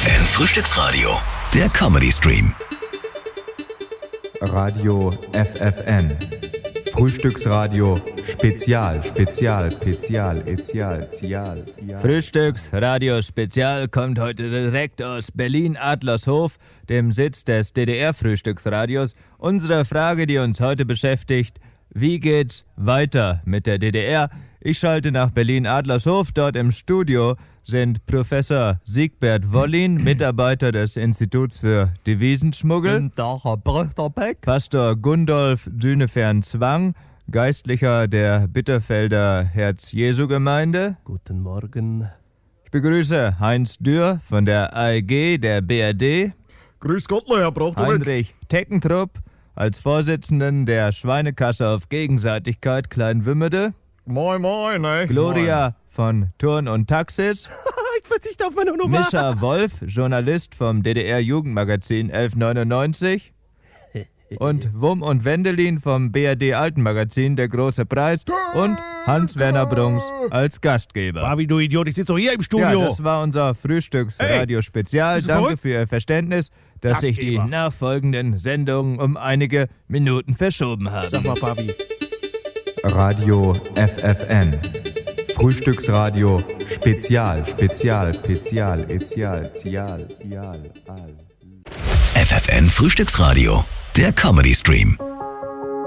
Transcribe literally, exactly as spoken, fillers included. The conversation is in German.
N Frühstücksradio, der Comedy Stream. Radio F F N. Frühstücksradio Spezial, Spezial, Spezial, Ezial, Zial, Zial. Frühstücksradio Spezial kommt heute direkt aus Berlin-Adlershof, dem Sitz des D D R-Frühstücksradios. Unsere Frage, die uns heute beschäftigt: Wie geht's weiter mit der D D R? Ich schalte nach Berlin-Adlershof. Dort im Studio sind Professor Siegbert Wollin, Mitarbeiter des Instituts für Devisenschmuggel, Pastor Gundolf Dünefern-Zwang, Geistlicher der Bitterfelder Herz-Jesu-Gemeinde. Guten Morgen. Ich begrüße Heinz Dürr von der A E G der B R D. Grüß Gott, Herr Brochterbeck. Heinrich Teckentrupp als Vorsitzenden der Schweinekasse auf Gegenseitigkeit Kleinwümmede. Moin, moin, ey. Gloria Moin. von Turn und Taxis. Ich verzichte auf meine Nummer. Mischa Wolf, Journalist vom D D R-Jugendmagazin elf neunundneunzig. Und Wum und Wendelin vom B R D-Altenmagazin Der Große Preis. Und Hans-Werner Brunks als Gastgeber. Bavi, du Idiot, ich sitze doch hier im Studio. Ja, das war unser Frühstücksradio-Spezial. Danke verrückt? für Ihr Verständnis, dass sich die Gastgeber. nachfolgenden Sendungen um einige Minuten verschoben haben. Sag mal, Bavi. Radio F F N. Frühstücksradio Spezial, Spezial, Spezial, Ezial, Zial, Ial, Al. F F N Frühstücksradio, der Comedy Stream.